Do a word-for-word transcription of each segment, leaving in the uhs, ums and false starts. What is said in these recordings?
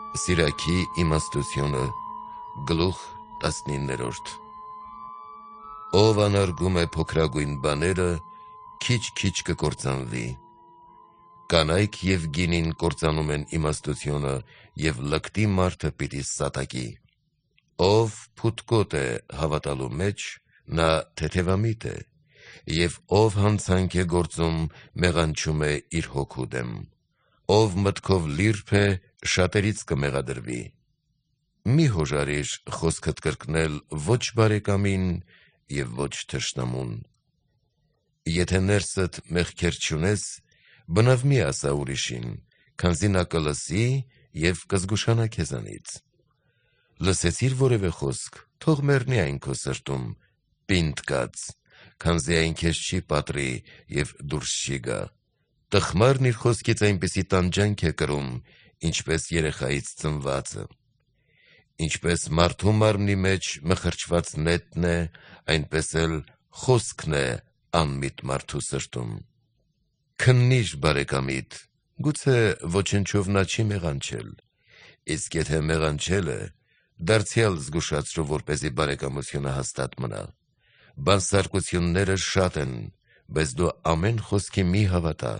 Սիրակի իմաստությունը գլուխ տասնիններորդ Ով անարգում է փոքրագույն բաները, քիչ-քիչ կկործանվի։ Կանայք և գինին կործանում են իմաստությունը, և լկտի մարդը պիտի սատակի։ Ով փութկոտ է հավատալու մեջ, նա թեթևամիտ է, և ով հանցանք է գործում, մեղանչում է իր հոգու դեմ։ Ով մտքով լիրբ է, շատերից կմեղադրվի։ Մի հոժարիր խոսքդ կրկնել ոչ բարեկամին և ոչ թշնամուն։ Եթե ներսդ մեղքեր չունես, բնավ մի ասա ուրիշին, քանզի նա կլսի և կզգուշանա քեզանից։ Լսեցիր որևէ խոսք, թող մեռնի այն քո սրտում, պինդ կաց, քանզի այն քեզ չի պատռի և դուրս չի գա։ Տխմարն իր խոսքից այնպիսի տանջանք է կրում, ինչպես երեխայից ծնվածը։ Ինչպես մարդու մարմնի մեջ մխրճված նետն է, այնպես էլ խոսքն է անմիտ մարդու սրտում։ Քննի՛ր բարեկամիդ, գուցե ոչնչով նա չի մեղանչել, իսկ եթե մեղանչել է, դարձյալ զգուշացրու, որպեսզի բարեկամությունը հաստատ մնա։ Բանսարկությունները շատ են, բայց դու ամեն խոսքի մի հավատա։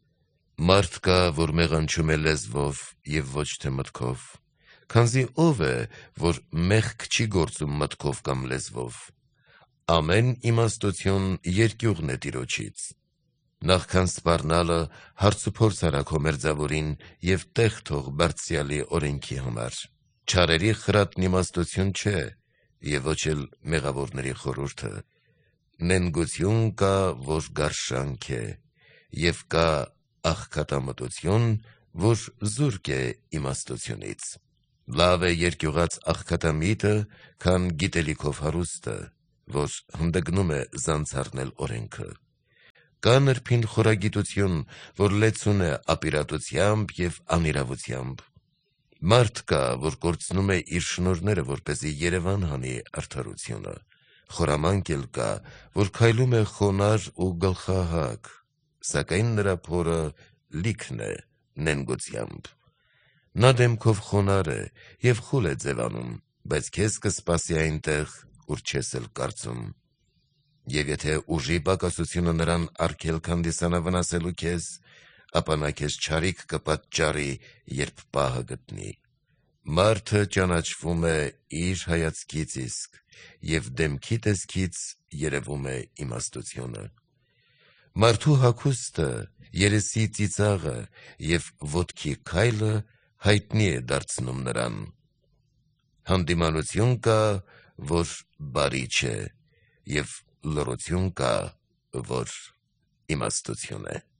Մարդ կա, որ մեղանչում է լեզվով և ոչ թե մտքով, քանզի ով է, որ մեղք չի գործում մտքով կամ լեզվով։ Ամեն իմաստություն երկյուղն է Տիրոջից։ Նախքան սպառնալը հարցուփորձ արա քո մերձավորին և տեղ թող Բարձրյալի օրենքի համար։ Չարերի խրատն իմաստություն չէ, և ոչ էլ մեղավորների խորհուրդը։ Նենգություն կա, որ գարշանք է, և կա աղքատամտություն, որ զուրկ է իմաստությունից։ Լավ է երկյուղած աղքատամիտը, քան գիտելիքով հարուստը, որ հանդգնում է զանցառնել օրենքը։ Կա նրբին խորագիտություն, որ լեցուն է ապիրատությամբ և անիրավությամբ։ Մարդ կա, որ կորցնում է իր շնորհները, որպեսզի երևան հանի արդարությունը։ Խորամանկ էլ կա, որ քայլում է խոնարհ ու գլխահակ, սակայն նրա փորը լիքն է նենգությամբ։ Նա դեմքով խոնարհ է և խուլ է ձևանում, բայց քեզ կսպասի այնտեղ, ուր չես էլ կարծում։ Եվ եթե ուժի պակասությունը նրան արգելք հանդիսանա վնասելու քեզ, ապա նա քեզ չարիք կպատճառի, երբ պահը գտնի։ Մարդը ճանաչվում է իր հայացքից իսկ, և դեմքի տեսքից երևում է իմաստությունը։ Մարդու հագուստը, երեսի ծիծաղը և ոտքի քայլը հայտնի է դարձնում նրան։ Հանդիմանություն կա, որ բարի չէ, և լռություն կա, որ իմաստություն է։